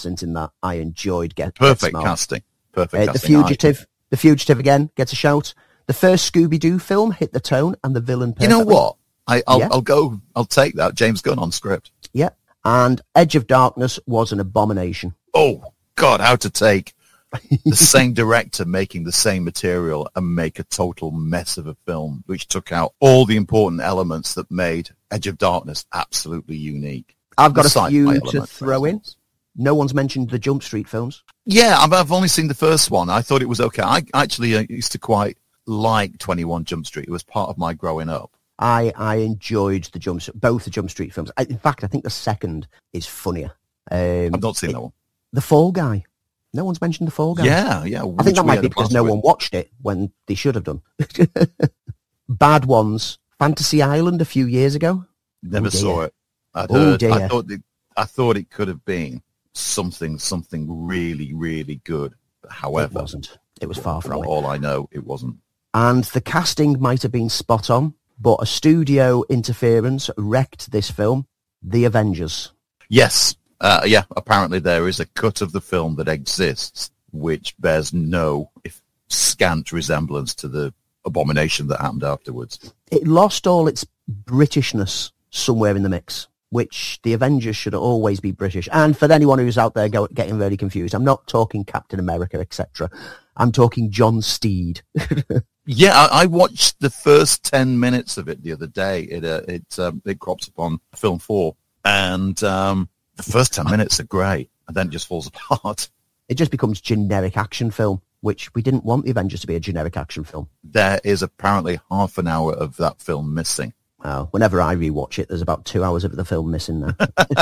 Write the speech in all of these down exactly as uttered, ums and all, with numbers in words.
innocent in that I enjoyed Get Perfect Get casting. Perfect uh, casting. The Fugitive. The Fugitive again gets a shout. The first Scooby-Doo film hit the tone and the villain perfectly. You know what? I, I'll, Yeah. I'll go, I'll take that. James Gunn on script. Yeah. And Edge of Darkness was an abomination. Oh, God, how to take the same director making the same material and make a total mess of a film, which took out all the important elements that made Edge of Darkness absolutely unique. I've got The a few sci-fi to element, for throw in. instance. No one's mentioned the Jump Street films. Yeah, I've, I've only seen the first one. I thought it was okay. I actually uh, used to quite like twenty-one Jump Street. It was part of my growing up. I, I enjoyed the Jump both the Jump Street films. I, in fact, I think the second is funnier. Um, I've not seen it, that one. The Fall Guy. No one's mentioned The Fall Guy. Yeah, yeah. I think that might be because no one watched it when they should have done. Bad ones. Fantasy Island a few years ago. Never Oh, saw dear. it. I'd Oh, heard, dear. I thought it, I thought it could have been something, something really, really good. However, It wasn't. It was far from it. all I know, it wasn't. And the casting might have been spot on, but a studio interference wrecked this film, The Avengers. Yes, uh, yeah. Apparently, there is a cut of the film that exists which bears no, if scant, resemblance to the abomination that happened afterwards. It lost all its Britishness somewhere in the mix, which the Avengers should always be British. And for anyone who's out there go, getting very confused, I'm not talking Captain America, et cetera. I'm talking John Steed. Yeah, I, I watched the first ten minutes of it the other day. It uh, it um, it crops up on Film Four, and um, the first ten minutes are great, and then it just falls apart. It just becomes generic action film, which we didn't want the Avengers to be a generic action film. There is apparently half an hour of that film missing. Oh, whenever I rewatch it, there's about two hours of the film missing now.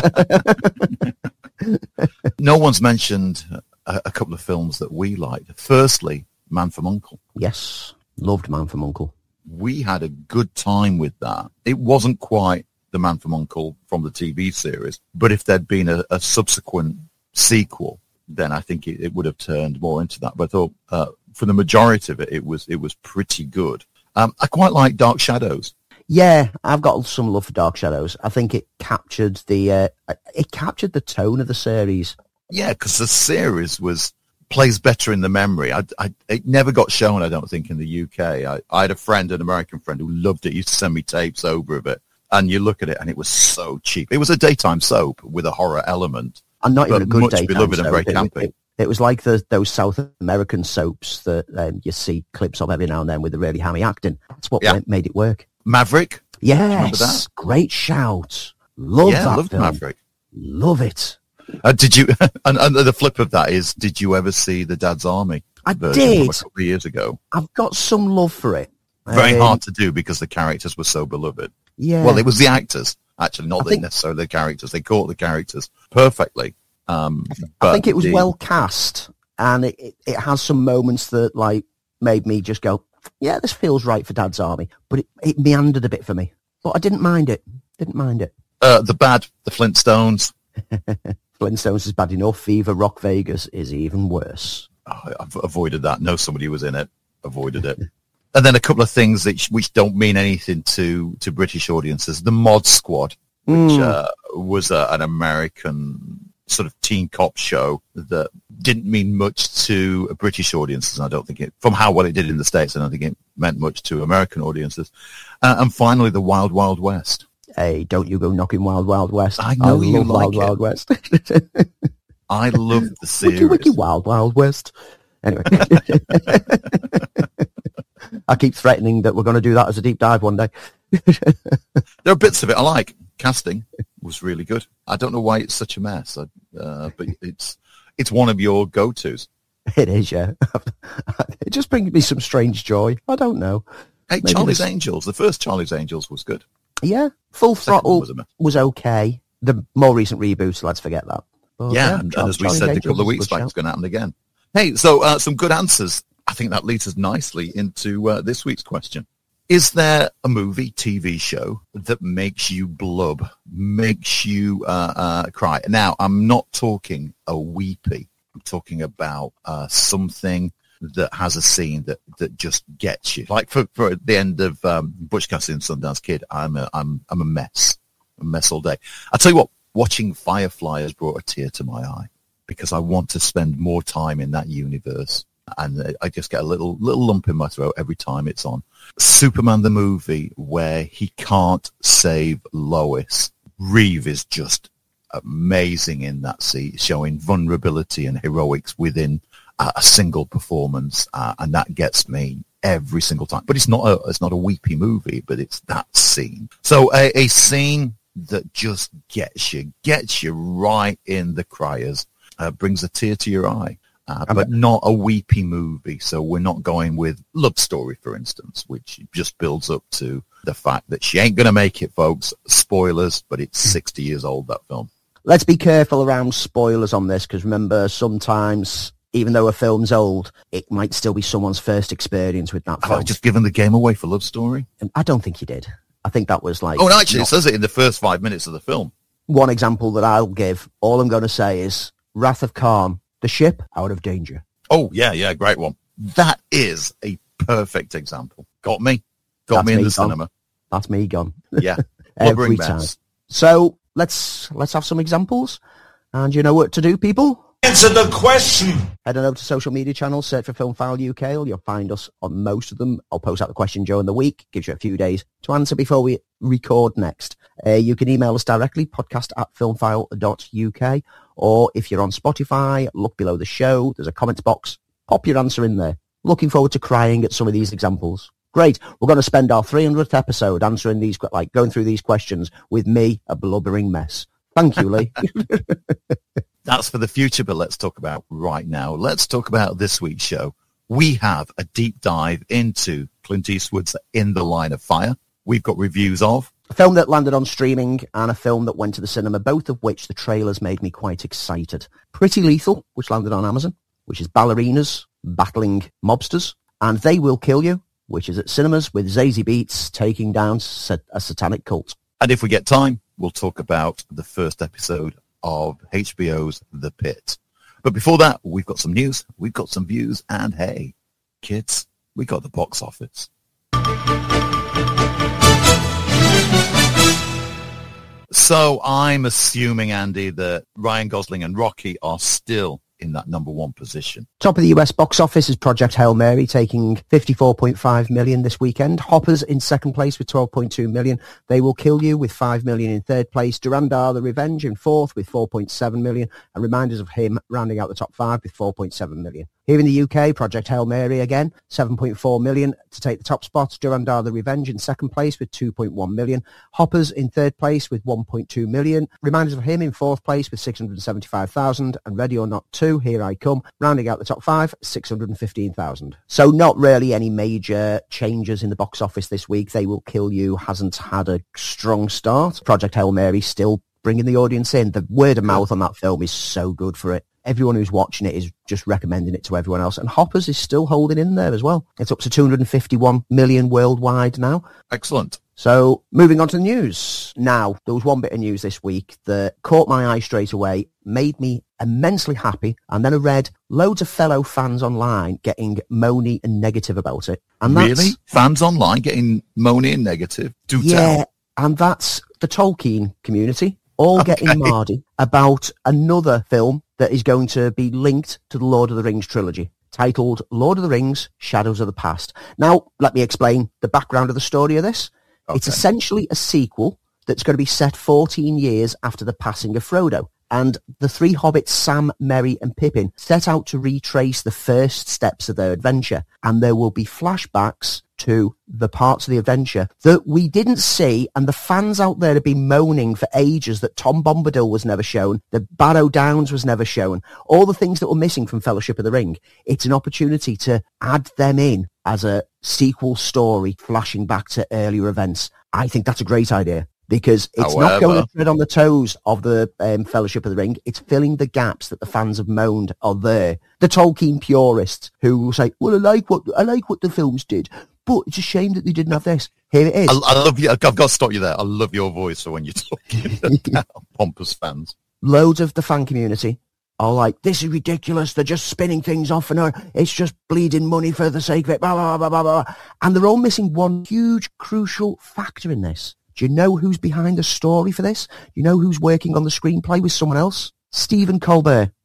No one's mentioned a, a couple of films that we liked. Firstly, Man from U N C L E. Yes, loved Man from U N C L E. We had a good time with that. It wasn't quite the Man from U N C L E from the T V series, but if there'd been a, a subsequent sequel, then I think it, it would have turned more into that. But I thought uh, for the majority of it, it was it was pretty good. Um, I quite like Dark Shadows. Yeah, I've got some love for Dark Shadows. I think it captured the uh, it captured the tone of the series. Yeah, because the series was plays better in the memory. I, I, it never got shown, I don't think, in the U K. I, I had a friend, an American friend, who loved it. He used to send me tapes over of it. And you look at it, and it was so cheap. It was a daytime soap with a horror element. And not but even a good much daytime beloved and soap. very It, campy. it, it was like the, those South American soaps that um, you see clips of every now and then with the really hammy acting. That's what Yeah. made it work. Maverick. Remember Yes, that? great shout. Love yeah, that loved film. Maverick. Love it. Uh, did you? And, and the flip of that is, did you ever see the Dad's Army? I version did. from a couple of years ago. I've got some love for it. Very Um, hard to do because the characters were so beloved. Yeah. Well, it was the actors, actually, not I the, think- necessarily the characters. They caught the characters perfectly. Um, I but think it was the- well cast, and it, it, it has some moments that like made me just go, yeah, this feels right for Dad's Army. But it, it meandered a bit for me. But I didn't mind it. Didn't mind it. Uh, the bad, the Flintstones. Flintstones is bad enough. Fever Rock Vegas is even worse. Oh, I've avoided that. Know somebody who was in it. Avoided it. And then a couple of things that, which don't mean anything to, to British audiences. The Mod Squad, which Mm. uh, was a, an American sort of teen cop show that didn't mean much to British audiences. And I don't think it, from how well it did in the States, I don't think it meant much to American audiences. Uh, and finally, the Wild Wild West. Hey, don't you go knocking Wild Wild West. I know you love Wild like it. Wild West. I love the series. Wiki Wiki Wild Wild West. Anyway. I keep threatening that we're going to do that as a deep dive one day. There are bits of it I like. Casting was really good. I don't know why it's such a mess, I, uh, but it's it's one of your go-tos. It is, yeah. It just brings me some strange joy. I don't know. Hey, Maybe Charlie's this- Angels. The first Charlie's Angels was good. Yeah, Full Second one Throttle was a mess. was okay. The more recent reboots, let's forget that. But, Yeah, and, and Char- as we Charlie's said a Angels couple of was weeks good back, it's shout. going to happen again. Hey, so uh, some good answers. I think that leads us nicely into uh, this week's question. Is there a movie, T V show that makes you blub, makes you uh, uh, cry? Now, I'm not talking a weepy. I'm talking about uh, something that has a scene that, that just gets you. Like for, for the end of um, Butch Cassidy and Sundance Kid, I'm a, I'm, I'm a mess. A mess all day. I'll tell you what, watching Firefly has brought a tear to my eye. because I want to spend more time in that universe. And I just get a little little lump in my throat every time it's on. Superman the movie, where he can't save Lois. Reeve is just amazing in that scene, showing vulnerability and heroics within a, a single performance, uh, and that gets me every single time. But it's not a it's not a weepy movie, but it's that scene. So a, a scene that just gets you, gets you right in the criers, uh, brings a tear to your eye. Uh, but not a weepy movie, so we're not going with Love Story, for instance, which just builds up to the fact that she ain't going to make it, folks. Spoilers, but it's sixty years old, that film. Let's be careful around spoilers on this, because remember, sometimes, even though a film's old, it might still be someone's first experience with that film. Have I just given the game away for Love Story? I don't think you did. I think that was like... Oh, no, actually, not... it says it in the first five minutes of the film. One example that I'll give, all I'm going to say is Wrath of Khan. The ship out of danger. Oh, yeah, yeah, great one. That is a perfect example. Got me. Got That's me in me the gone. cinema. That's me gone. Yeah. Every time. Mess. So let's let's have some examples. And you know what to do, people? Answer the question. Head on over to social media channels, search for Film File U K. You'll find us on most of them. I'll post out the question during the week. Gives you a few days to answer before we record next. Uh, you can email us directly, podcast at filmfile dot U K. Or if you're on Spotify, look below the show. There's a comments box. Pop your answer in there. Looking forward to crying at some of these examples. Great. We're going to spend our three hundredth episode answering these, like going through these questions with me, a blubbering mess. Thank you, Lee. That's for the future, but let's talk about right now. Let's talk about this week's show. We have a deep dive into Clint Eastwood's In the Line of Fire. We've got reviews of a film that landed on streaming and a film that went to the cinema, both of which the trailers made me quite excited. Pretty Lethal, which landed on Amazon, which is ballerinas battling mobsters, and They Will Kill You, which is at cinemas with Zazie Beetz taking down a satanic cult. And if we get time, we'll talk about the first episode of H B O's The Pit. But before that, we've got some news, we've got some views, and hey, kids, we got the box office. So I'm assuming, Andy, that Ryan Gosling and Rocky are still in that number one position. Top of the U S box office is Project Hail Mary, taking fifty-four point five million this weekend. Hoppers in second place with twelve point two million. They Will Kill You with five million in third place. Durandar, The Revenge in fourth with four point seven million. And Reminders of Him rounding out the top five with four point seven million. Here in the U K, Project Hail Mary again, seven point four million to take the top spot. Durandar, The Revenge in second place with two point one million. Hoppers in third place with one point two million. Reminders of Him in fourth place with six hundred seventy-five thousand. And Ready or Not two, Here I Come, rounding out the top five, six hundred fifteen thousand. So not really any major changes in the box office this week. They Will Kill You hasn't had a strong start. Project Hail Mary still bringing the audience in. The word of mouth on that film is so good for it. Everyone who's watching it is just recommending it to everyone else. And Hoppers is still holding in there as well. It's up to two hundred fifty-one million worldwide now. Excellent. So moving on to the news. Now, there was one bit of news this week that caught my eye straight away, made me immensely happy. And then I read loads of fellow fans online getting moany and negative about it. And that's, really? Fans online getting moany and negative? Do yeah, tell. And that's the Tolkien community all Okay. getting mardy about another film that is going to be linked to the Lord of the Rings trilogy, titled Lord of the Rings, Shadows of the Past. Now, let me explain the background of the story of this. Okay. It's essentially a sequel that's going to be set fourteen years after the passing of Frodo. And the three hobbits, Sam, Merry and Pippin, set out to retrace the first steps of their adventure. And there will be flashbacks to the parts of the adventure that we didn't see, and the fans out there have been moaning for ages that Tom Bombadil was never shown, that Barrow Downs was never shown, all the things that were missing from Fellowship of the Ring. It's an opportunity to add them in as a sequel story flashing back to earlier events. I think that's a great idea, because it's However, not going to tread on the toes of the um, Fellowship of the Ring. It's filling the gaps that the fans have moaned are there. The Tolkien purists who will say, well, I like what I like what the films did, but it's a shame that they didn't have this. Here it is. I, I love you. I've got to stop you there. I love your voice for when you're talking about pompous fans. Loads of the fan community are like, this is ridiculous. They're just spinning things off and uh, it's just bleeding money for the sake of it. Blah, blah, blah, blah, blah. And they're all missing one huge, crucial factor in this. Do you know who's behind the story for this? You know who's working on the screenplay with someone else? Stephen Colbert.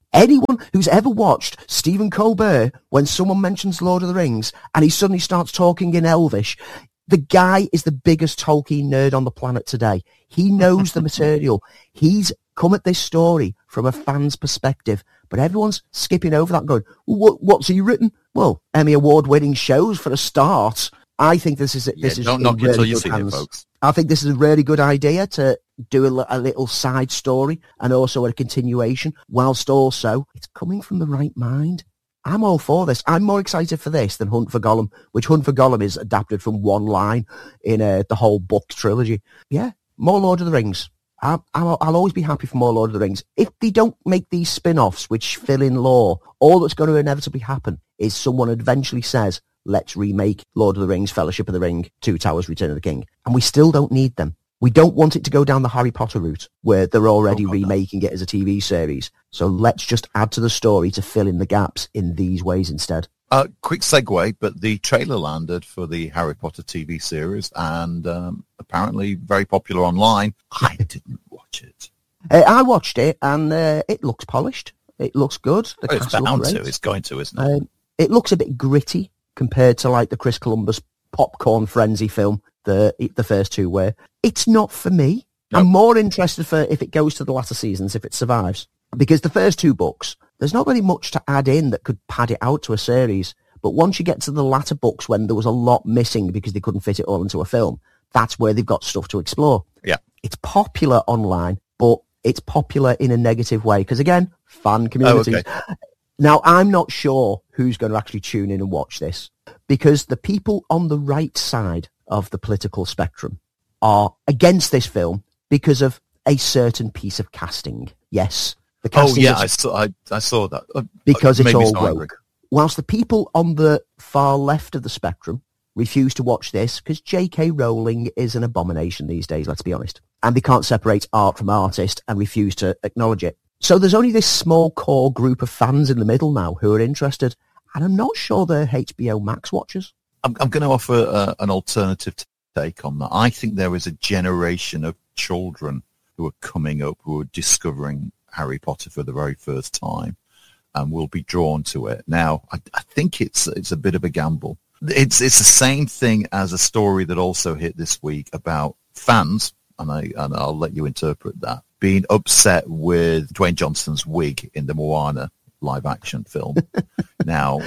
Anyone who's ever watched Stephen Colbert, when someone mentions Lord of the Rings and he suddenly starts talking in Elvish, the guy is the biggest Tolkien nerd on the planet today. He knows the material. He's come at this story from a fan's perspective, but everyone's skipping over that and going, what, what's he written? Well, Emmy Award-winning shows for a start. I think this is this yeah, is don't knock really until you good see hands. it, folks. I think this is a really good idea to do a, a little side story and also a continuation, whilst also it's coming from the right mind. I'm all for this. I'm more excited for this than Hunt for Gollum, which Hunt for Gollum is adapted from one line in uh, the whole book trilogy. Yeah, more Lord of the Rings. I'll, I'll, I'll always be happy for more Lord of the Rings. If they don't make these spin-offs which fill in lore, all that's going to inevitably happen is someone eventually says, let's remake Lord of the Rings, Fellowship of the Ring, Two Towers, Return of the King. And we still don't need them. We don't want it to go down the Harry Potter route where they're already oh, remaking no. it as a T V series. So let's just add to the story to fill in the gaps in these ways instead. Uh, quick segue, but the trailer landed for the Harry Potter T V series and um, apparently very popular online. I didn't watch it. Uh, I watched it and uh, it looks polished. It looks good. The oh, it's bound to. It's going to, isn't it? Um, it looks a bit gritty compared to like the Chris Columbus popcorn frenzy film, the the first two were. It's not for me. Nope. I'm more interested for if it goes to the latter seasons, if it survives. Because the first two books, there's not really much to add in that could pad it out to a series. But once you get to the latter books when there was a lot missing because they couldn't fit it all into a film, that's where they've got stuff to explore. Yeah. It's popular online, but it's popular in a negative way. Because again, fan communities. Oh, okay. Now, I'm not sure who's going to actually tune in and watch this. Because the people on the right side of the political spectrum are against this film because of a certain piece of casting. Yes. The casting oh, yeah, I saw, I, I saw that. Uh, because it's all woke. Angry. Whilst the people on the far left of the spectrum refuse to watch this because J K Rowling is an abomination these days, let's be honest. And they can't separate art from artist and refuse to acknowledge it. So there's only this small core group of fans in the middle now who are interested. And I'm not sure they're H B O Max watchers. I'm, I'm going to offer uh, an alternative take on that. I think there is a generation of children who are coming up who are discovering Harry Potter for the very first time and will be drawn to it. Now, I, I think it's it's a bit of a gamble. It's it's the same thing as a story that also hit this week about fans, and, I, and I'll let you interpret that, being upset with Dwayne Johnson's wig in the Moana live-action film. Now,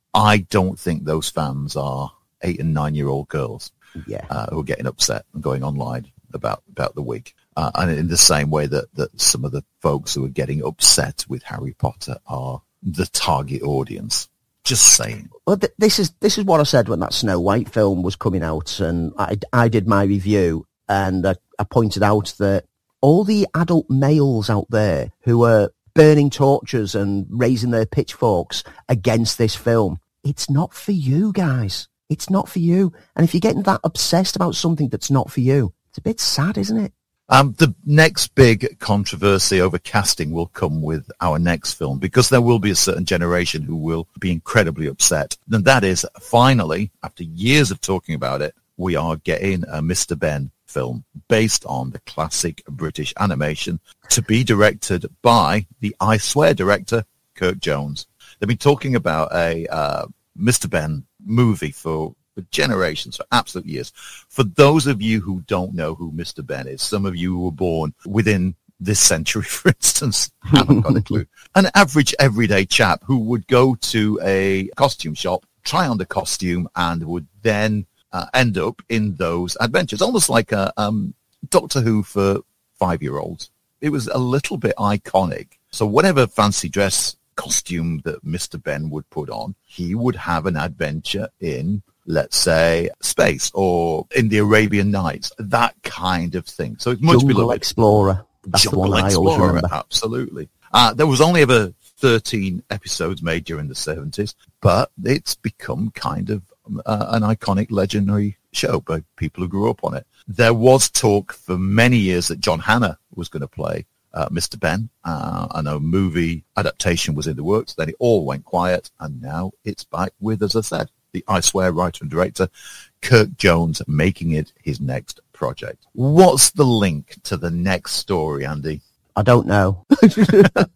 I don't think those fans are eight- and nine-year-old girls yeah. uh, who are getting upset and going online about, about the wig. Uh, and in the same way that, that some of the folks who are getting upset with Harry Potter are the target audience. Just saying. Well, th- this is this is what I said when that Snow White film was coming out, and I, I did my review, and I, I pointed out that all the adult males out there who are burning torches and raising their pitchforks against this film, it's not for you guys. It's not for you. And if you're getting that obsessed about something that's not for you, it's a bit sad, isn't it? Um, the next big controversy over casting will come with our next film, because there will be a certain generation who will be incredibly upset. And that is, finally, after years of talking about it, we are getting a Mister Ben film based on the classic British animation to be directed by the I Swear director, Kirk Jones. They've been talking about a uh, Mister Ben movie for for generations, for absolute years. For those of you who don't know who Mister Ben is, some of you who were born within this century, for instance, haven't got a clue. An average everyday chap who would go to a costume shop, try on the costume, and would then uh, end up in those adventures. Almost like a um, Doctor Who for five-year-olds. It was a little bit iconic. So whatever fancy dress costume that Mister Ben would put on, he would have an adventure in, let's say, space or in the Arabian Nights, that kind of thing. So it's much Jungle below Explorer. That's Jungle the one Explorer, I always remember. Absolutely. Uh, there was only ever thirteen episodes made during the seventies, but it's become kind of uh, an iconic, legendary show by people who grew up on it. There was talk for many years that John Hannah was going to play uh, Mister Ben, uh, and a movie adaptation was in the works. Then it all went quiet, and now it's back with, as I said, the I Swear writer and director, Kirk Jones, making it his next project. What's the link to the next story, Andy? I don't know.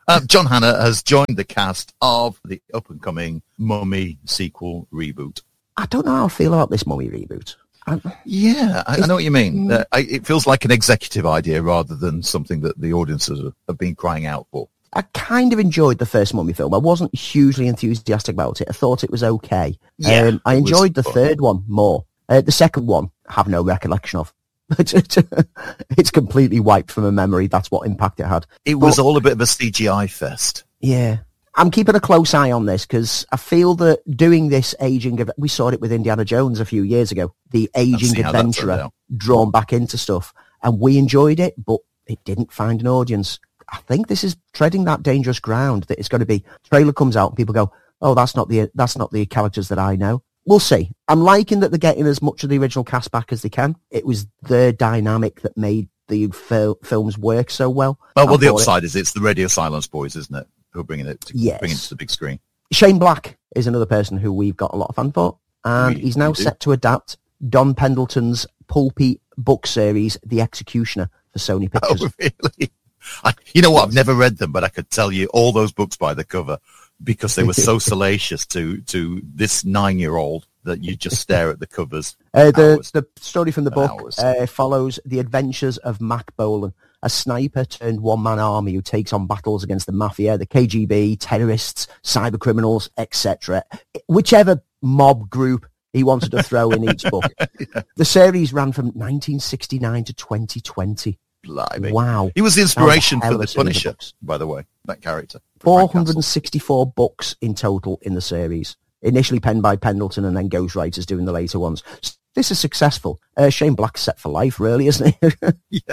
Uh, John Hannah has joined the cast of the up-and-coming Mummy sequel reboot. I don't know how I feel about this Mummy reboot. I, yeah, I, I know what you mean. Uh, I, it feels like an executive idea rather than something that the audiences have, have been crying out for. I kind of enjoyed the first Mummy film. I wasn't hugely enthusiastic about it. I thought it was okay. Yeah, um, I enjoyed the fun. third one more. Uh, the second one, I have no recollection of. It's completely wiped from my memory. That's what impact it had. It but, was all a bit of a C G I fest. Yeah. I'm keeping a close eye on this because I feel that doing this aging... We saw it with Indiana Jones a few years ago. The aging adventurer drawn back into stuff. And we enjoyed it, but it didn't find an audience. I think this is treading that dangerous ground that it's going to be... Trailer comes out and people go, oh, that's not the that's not the characters that I know. We'll see. I'm liking that they're getting as much of the original cast back as they can. It was their dynamic that made the fil- films work so well. Oh, well, the upside it. is it's the Radio Silence boys, isn't it? Who are bringing it to, yes. bringing it to the big screen. Shane Black is another person who we've got a lot of fun for. And we, he's now set to adapt Don Pendleton's pulpy book series, The Executioner, for Sony Pictures. Oh, really? I, you know what? I've never read them, but I could tell you all those books by the cover because they were so salacious to, to this nine-year-old that you just stare at the covers. Uh, the, the story from the book uh, follows the adventures of Mac Bolan, a sniper turned one-man army who takes on battles against the mafia, the K G B, terrorists, cyber criminals, et cetera. Whichever mob group he wanted to throw in each book. Yeah. The series ran from nineteen sixty-nine to twenty twenty. Blimey. Wow. He was the inspiration was for the Punisher, by the way, that character. four hundred sixty-four books in total in the series. Initially penned by Pendleton and then ghostwriters doing the later ones. This is successful. Uh, Shane Black's set for life, really, isn't he? Yeah.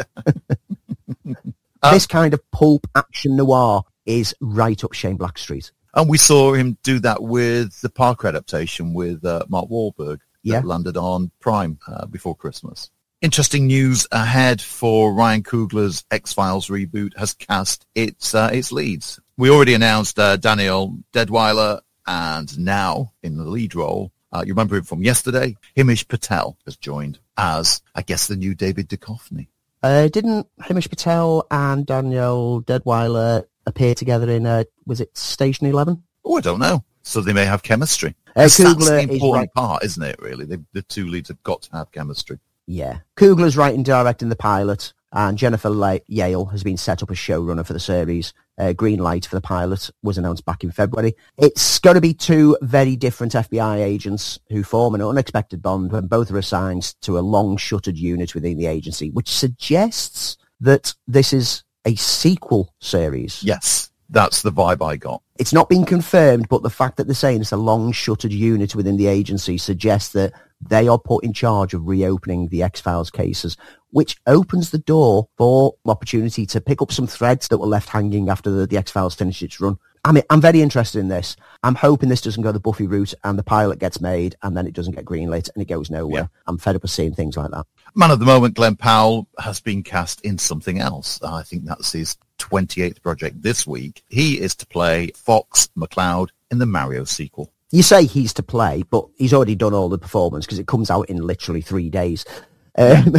This uh, kind of pulp action noir is right up Shane Black Street. And we saw him do that with the Parker adaptation with uh, Mark Wahlberg that yeah. landed on Prime uh, before Christmas. Interesting news ahead for Ryan Coogler's X-Files reboot has cast its uh, its leads. We already announced uh, Daniel Deadwyler, and now in the lead role, uh, you remember him from yesterday, Himesh Patel has joined as, I guess, the new David Duchovny. Uh, didn't Himesh Patel and Daniel Deadwyler appear together in, uh, was it Station eleven? Oh, I don't know. So they may have chemistry. Uh, that's Coogler the important is right. part, isn't it, really? They, the two leads have got to have chemistry. Yeah. Coogler's writing and directing the pilot, and Jennifer Le- Yale has been set up as showrunner for the series. Uh, green light for the pilot was announced back in February. It's going to be two very different F B I agents who form an unexpected bond when both are assigned to a long-shuttered unit within the agency, which suggests that this is a sequel series. Yes, that's the vibe I got. It's not been confirmed, but the fact that they're saying it's a long-shuttered unit within the agency suggests that they are put in charge of reopening the X-Files cases, which opens the door for opportunity to pick up some threads that were left hanging after the, the X-Files finished its run. I mean, I'm very interested in this. I'm hoping this doesn't go the Buffy route and the pilot gets made and then it doesn't get greenlit and it goes nowhere. Yeah. I'm fed up of seeing things like that. Man of the moment, Glenn Powell, has been cast in something else. I think that's his twenty-eighth project this week. He is to play Fox McCloud in the Mario sequel. You say he's to play, but he's already done all the performance because it comes out in literally three days. Um,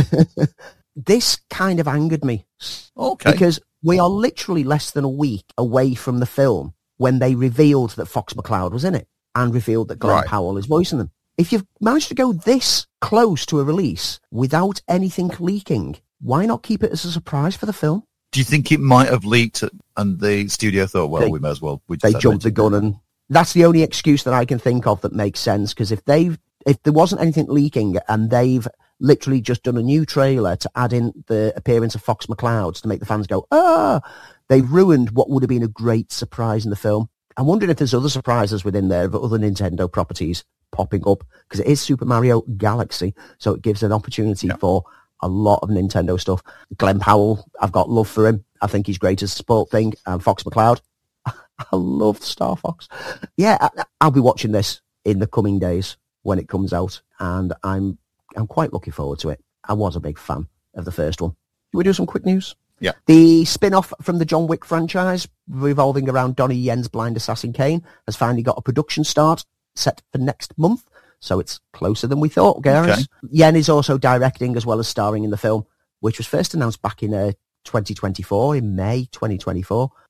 this kind of angered me. Okay. Because we are literally less than a week away from the film when they revealed that Fox McCloud was in it and revealed that Glenn right. Powell is voicing them. If you've managed to go this close to a release without anything leaking, why not keep it as a surprise for the film? Do you think it might have leaked and the studio thought, well, they, we may as well... We just they jumped the gun and... That's the only excuse that I can think of that makes sense, because if they've, if there wasn't anything leaking and they've literally just done a new trailer to add in the appearance of Fox McCloud to make the fans go, ah, they've ruined what would have been a great surprise in the film. I'm wondering if there's other surprises within there of other Nintendo properties popping up, because it is Super Mario Galaxy, so it gives an opportunity yeah. for a lot of Nintendo stuff. Glenn Powell, I've got love for him. I think he's great as a sport thing. And Fox McCloud, I love Star Fox. Yeah, I, I'll be watching this in the coming days when it comes out, and I'm I'm quite looking forward to it. I was a big fan of the first one. Can we do some quick news? Yeah. The spin-off from the John Wick franchise, revolving around Donnie Yen's blind assassin Kane, has finally got a production start set for next month, so it's closer than we thought, Gareth. Okay. Yen is also directing as well as starring in the film, which was first announced back in uh, twenty twenty-four, in May twenty twenty-four.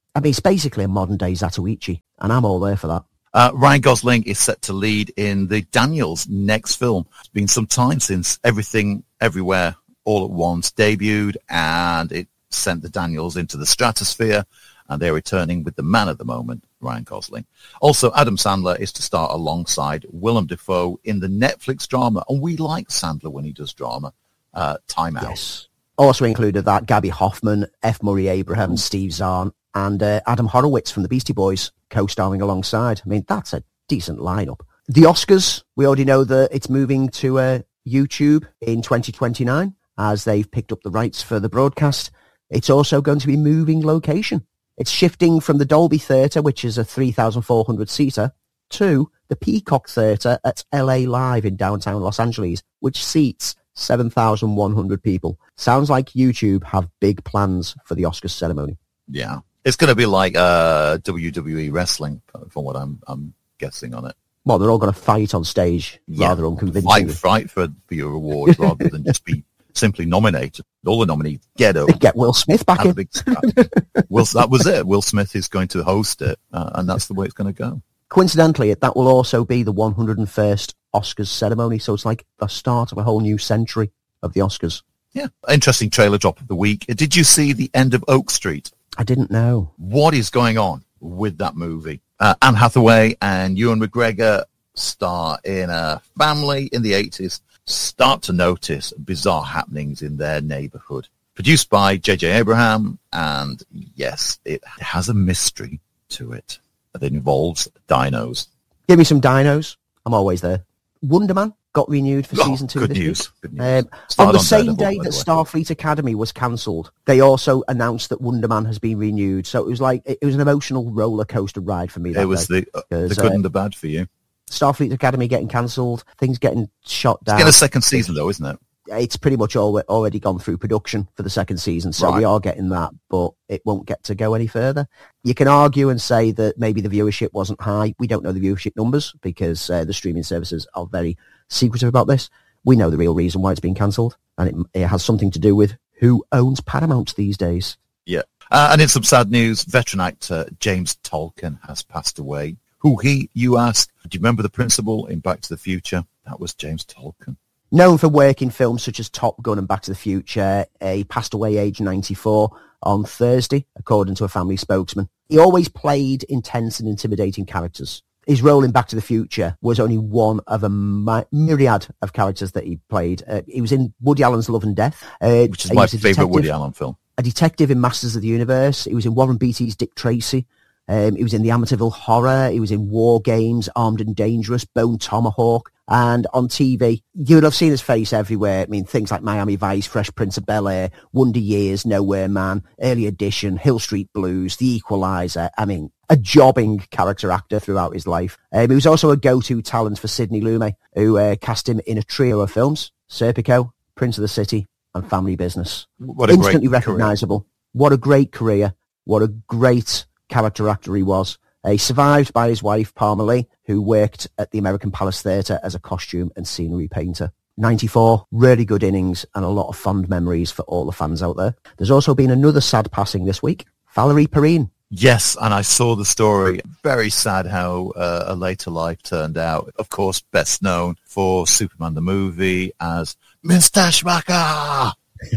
I mean, it's basically a modern-day Zatoichi, and I'm all there for that. Uh, Ryan Gosling is set to lead in the Daniels next film. It's been some time since Everything, Everywhere, All at Once debuted, and it sent the Daniels into the stratosphere, and they're returning with the man at the moment, Ryan Gosling. Also, Adam Sandler is to star alongside Willem Dafoe in the Netflix drama, and we like Sandler when he does drama, uh, Time Out. Yes. Also included that Gabby Hoffman, F. Murray Abraham, mm. Steve Zahn, and uh, Adam Horowitz from the Beastie Boys co-starring alongside. I mean, that's a decent lineup. The Oscars, we already know that it's moving to uh, YouTube in twenty twenty-nine as they've picked up the rights for the broadcast. It's also going to be moving location. It's shifting from the Dolby Theatre, which is a three thousand four hundred seater, to the Peacock Theatre at L A Live in downtown Los Angeles, which seats seven thousand one hundred people. Sounds like YouTube have big plans for the Oscars ceremony. Yeah. It's going to be like uh, W W E wrestling, from what I'm, I'm guessing on it. Well, they're all going to fight on stage, yeah. rather unconvincingly. Fight, fight for, for your award rather than just be simply nominated. All the nominees get up. Get Will Smith back in. Big Will, that was it. Will Smith is going to host it, uh, and that's the way it's going to go. Coincidentally, that will also be the one hundred first Oscars ceremony, so it's like the start of a whole new century of the Oscars. Yeah. Interesting trailer drop of the week. Did you see The End of Oak Street? I didn't know. What is going on with that movie? Uh, Anne Hathaway and Ewan McGregor star in a family in the eighties, start to notice bizarre happenings in their neighborhood. Produced by J J Abraham, and yes, it has a mystery to it that involves dinos. Give me some dinos. I'm always there. Wonder Man got renewed for oh, season two. Good this news. Week. Good news. Um, on the on same day that Starfleet Academy was cancelled, they also announced that Wonder Man has been renewed. So it was like it was an emotional roller coaster ride for me. That it was day, the uh, the good uh, and the bad for you. Starfleet Academy getting cancelled, things getting shot down. It's getting a second season though, isn't it? It's pretty much all, already gone through production for the second season, so right. we are getting that, but it won't get to go any further. You can argue and say that maybe the viewership wasn't high. We don't know the viewership numbers because uh, the streaming services are very secretive about this. We know the real reason why it's been cancelled, and it, it has something to do with who owns Paramount these days. Yeah, uh, and in some sad news, veteran actor James Tolkien has passed away. Who he, you ask? Do you remember the principal in Back to the Future? That was James Tolkien. Known for work in films such as Top Gun and Back to the Future, he passed away aged ninety-four on Thursday, according to a family spokesman. He always played intense and intimidating characters. His role in Back to the Future was only one of a my- myriad of characters that he played. Uh, he was in Woody Allen's Love and Death. Uh, Which is my favourite Woody Allen film. A detective in Masters of the Universe. He was in Warren Beatty's Dick Tracy. Um, he was in the Amityville Horror. He was in War Games, Armed and Dangerous, Bone Tomahawk. And on T V, you would have seen his face everywhere. I mean, things like Miami Vice, Fresh Prince of Bel-Air, Wonder Years, Nowhere Man, Early Edition, Hill Street Blues, The Equalizer. I mean, a jobbing character actor throughout his life. Um, he was also a go-to talent for Sidney Lumet, who uh, cast him in a trio of films, Serpico, Prince of the City, and Family Business. What a Instantly great recognisable. Career. What a great career. What a great character actor he was. Uh, he survived by his wife, Palmer Lee, who worked at the American Palace Theatre as a costume and scenery painter. ninety-four, really good innings and a lot of fond memories for all the fans out there. There's also been another sad passing this week, Valerie Perrine. Yes, and I saw the story. Very sad how uh, a later life turned out. Of course, best known for Superman the movie as Mister Schmacker.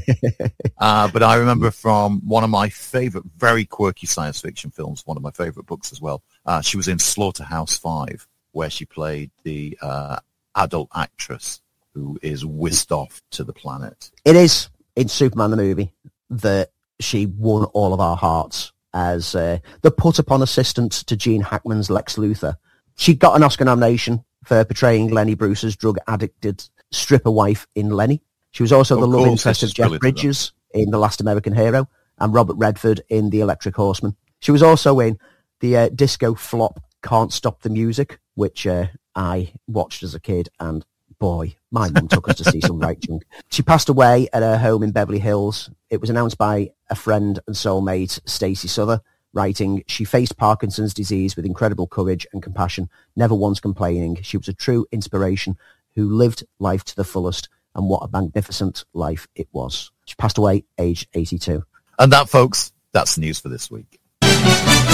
uh, but I remember from one of my favorite, very quirky science fiction films, one of my favorite books as well. Uh, she was in Slaughterhouse Five, where she played the uh, adult actress who is whisked off to the planet. It is in Superman the movie that she won all of our hearts as uh, the put-upon assistant to Gene Hackman's Lex Luthor. She got an Oscar nomination for portraying Lenny Bruce's drug-addicted stripper wife in Lenny. She was also of the love course, interest of Jeff Bridges in The Last American Hero and Robert Redford in The Electric Horseman. She was also in the uh, disco flop Can't Stop the Music, which uh, I watched as a kid, and boy, my mum took us to see some right junk. She passed away at her home in Beverly Hills. It was announced by a friend and soulmate, Stacey Souther, writing, "She faced Parkinson's disease with incredible courage and compassion, never once complaining. She was a true inspiration who lived life to the fullest. And what a magnificent life it was." She passed away aged eighty-two. And that, folks, that's the news for this week.